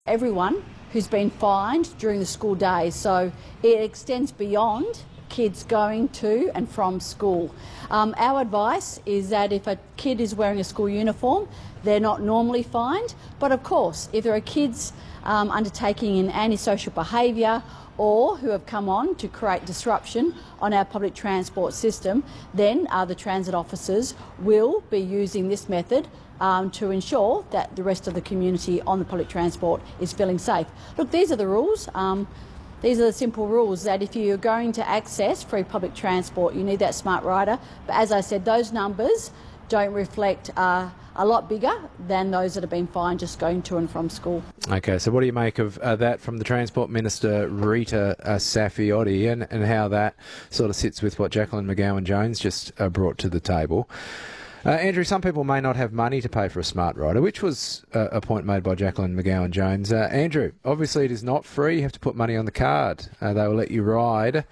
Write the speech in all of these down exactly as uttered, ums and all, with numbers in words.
Everyone who's been fined during the school days, so it extends beyond kids going to and from school. Um, our advice is that if a kid is wearing a school uniform, they're not normally fined, but of course if there are kids um, undertaking an antisocial behaviour or who have come on to create disruption on our public transport system, then uh, the transit officers will be using this method Um, to ensure that the rest of the community on the public transport is feeling safe. Look, these are the rules. Um, these are the simple rules that if you're going to access free public transport, you need that smart rider. But as I said, those numbers don't reflect uh, a lot bigger than those that have been fined just going to and from school. Okay, so what do you make of uh, that from the Transport Minister, Rita uh, Saffioti, and, and how that sort of sits with what Jacqueline McGowan-Jones just uh, brought to the table? Uh, Andrew, some people may not have money to pay for a smart rider, which was uh, a point made by Jacqueline McGowan-Jones. Uh, Andrew, obviously it is not free. You have to put money on the card. Uh, they will let you ride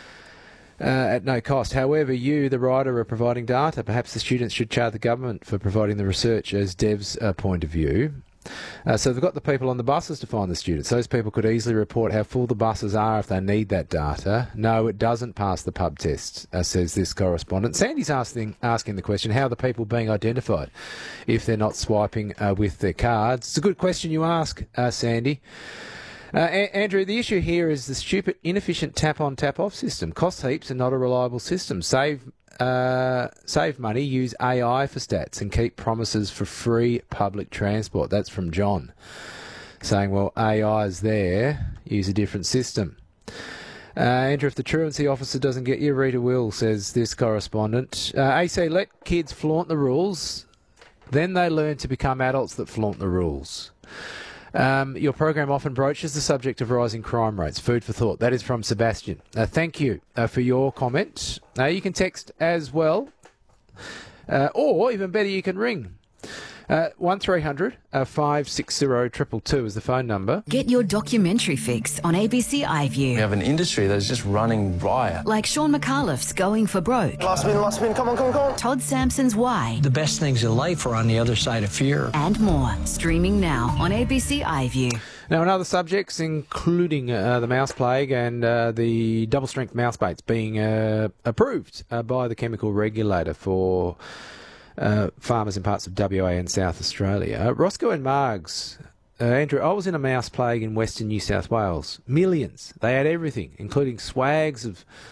uh, at no cost. However, you, the rider, are providing data. Perhaps the students should charge the government for providing the research as Dev's uh, point of view. Uh, so they've got the people on the buses to find the students. Those people could easily report how full the buses are if they need that data. No, it doesn't pass the pub test, uh, says this correspondent. Sandy's asking, asking the question, how are the people being identified if they're not swiping uh, with their cards? It's a good question you ask, uh, Sandy. Uh, a- Andrew, the issue here is the stupid, inefficient tap-on, tap-off system. Costs heaps and not a reliable system. Save uh, save money, use A I for stats and keep promises for free public transport. That's from John, saying, well, A I is there, use a different system. Uh, Andrew, if the truancy officer doesn't get you, Rita will, says this correspondent. Uh, A C, let kids flaunt the rules, then they learn to become adults that flaunt the rules. Um, your program often broaches the subject of rising crime rates. Food for thought. That is from Sebastian. Uh, thank you uh, for your comment. Uh, you can text as well, uh, or even better, you can ring. Uh, one three hundred five six zero two two two is the phone number. Get your documentary fix on A B C iView. We have an industry that's just running riot. Like Sean McAuliffe's Going for Broke. Last spin, last spin, come on, come on, come on. Todd Sampson's Why. The best things in life are on the other side of fear. And more. Streaming now on A B C iView. Now, in other subjects, including uh, the mouse plague and uh, the double-strength mouse baits being uh, approved uh, by the chemical regulator for Uh, farmers in parts of W A and South Australia. Uh, Roscoe and Margs. Uh, Andrew, I was in a mouse plague in Western New South Wales. Millions. They had everything, including swags of